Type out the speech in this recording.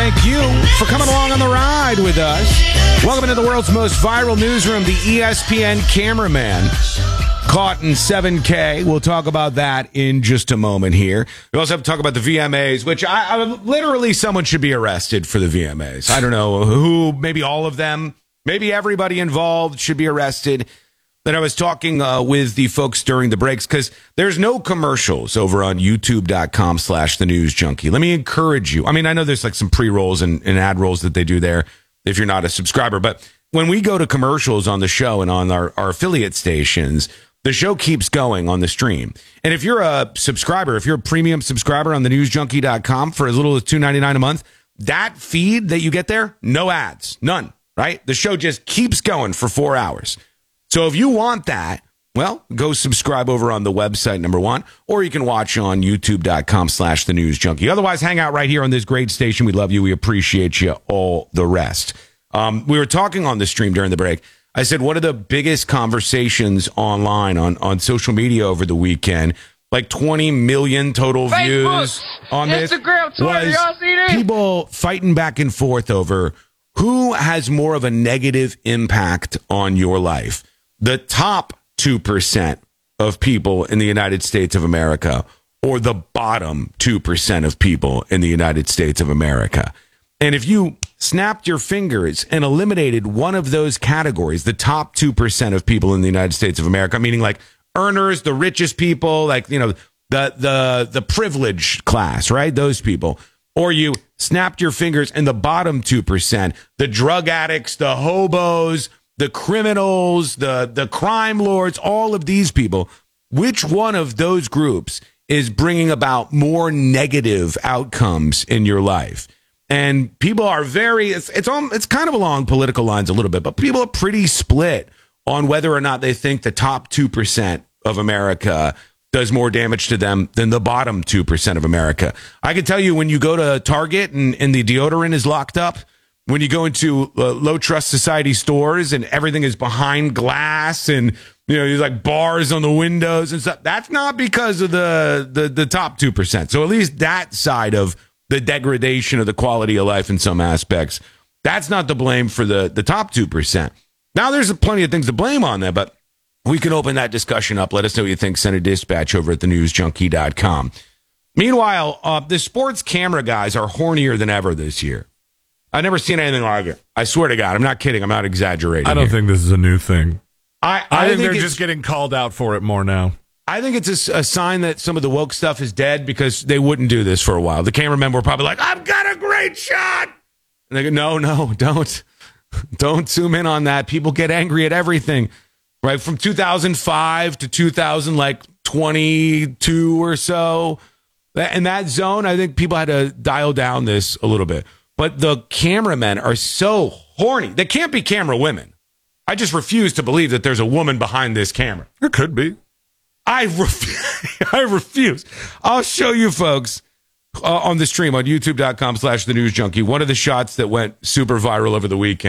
Thank you for coming along on the ride with us. Welcome into the world's most viral newsroom, the ESPN cameraman. Caught in 7K. We'll talk about that in just a moment here. We also have to talk about the VMAs, which I literally someone should be arrested for the VMAs. I don't know who, maybe all of them, maybe everybody involved should be arrested. Then I was talking with the folks during the breaks because there's no commercials over on youtube.com/the news junkie. Let me encourage you. I mean, I know there's like some pre-rolls and ad rolls that they do there if you're not a subscriber, but when we go to commercials on the show and on our affiliate stations, the show keeps going on the stream. And if you're a subscriber, if you're a premium subscriber on thenewsjunkie.com for as little as $2.99 a month, that feed that you get there, no ads, none, right? The show just keeps going for 4 hours. So if you want that, well, go subscribe over on the website, number one, or you can watch on youtube.com/the news junkie. Otherwise, hang out right here on this great station. We love you. We appreciate you, all the rest. We were talking on the stream during the break. I said, one of the biggest conversations online on social media over the weekend, like 20 million total views on this, Instagram, Twitter, y'all see this? People fighting back and forth over who has more of a negative impact on your life. The top 2% of people in the United States of America or the bottom 2% of people in the United States of America. And if you snapped your fingers and eliminated one of those categories, the top 2% of people in the United States of America, meaning like earners, the richest people, like, you know, the privileged class, right? Those people. Or you snapped your fingers and the bottom 2%, the drug addicts, the hobos, the criminals, the crime lords, all of these people, which one of those groups is bringing about more negative outcomes in your life? And people are it's kind of along political lines a little bit, but people are pretty split on whether or not they think the top 2% of America does more damage to them than the bottom 2% of America. I can tell you, when you go to Target and the deodorant is locked up, when you go into low trust society stores and everything is behind glass and, you know, there's like bars on the windows and stuff, that's not because of the top 2%. So at least that side of the degradation of the quality of life in some aspects, that's not the blame for the top 2%. Now, there's plenty of things to blame on that, but we can open that discussion up. Let us know what you think. Send a dispatch over at thenewsjunkie.com. Meanwhile, the sports camera guys are hornier than ever this year. I've never seen anything like it. I swear to God. I'm not kidding. I'm not exaggerating. I don't think this is a new thing. I think they're just getting called out for it more now. I think it's a sign that some of the woke stuff is dead, because they wouldn't do this for a while. The cameramen were probably like, I've got a great shot. And they go, no, don't. Don't zoom in on that. People get angry at everything. Right? From 2005 to 2022 or so. In that zone, I think people had to dial down this a little bit. But the cameramen are so horny. They can't be camera women. I just refuse to believe that there's a woman behind this camera. There could be. I refuse. I'll show you folks on the stream on youtube.com/the news junkie one of the shots that went super viral over the weekend.